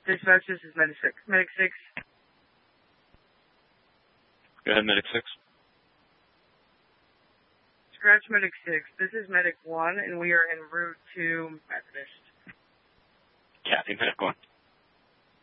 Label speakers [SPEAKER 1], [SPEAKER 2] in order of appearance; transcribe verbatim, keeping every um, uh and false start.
[SPEAKER 1] Dispatch, this is Medic six. Medic six.
[SPEAKER 2] Go ahead, Medic six.
[SPEAKER 1] Scratch Medic six. This is Medic one, and we are en route to Methodist.
[SPEAKER 2] Kathy, Medic one.